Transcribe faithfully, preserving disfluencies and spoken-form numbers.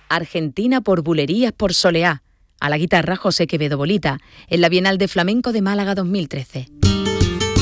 Argentina por Bulerías por Soleá. A la guitarra José Quevedo Bolita, en la Bienal de Flamenco de Málaga dos mil trece.